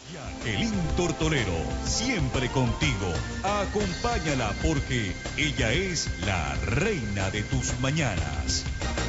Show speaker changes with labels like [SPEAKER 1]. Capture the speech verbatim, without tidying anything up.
[SPEAKER 1] Jacqueline Tortolero, siempre contigo. Acompáñala porque ella es la reina de tus mañanas.